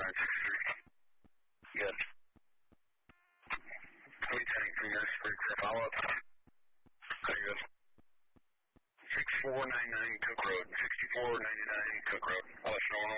963. Yes. Returning from your street for follow-up. Very good. 6499 Cook Road. 6499 Cook Road. I'll let you know when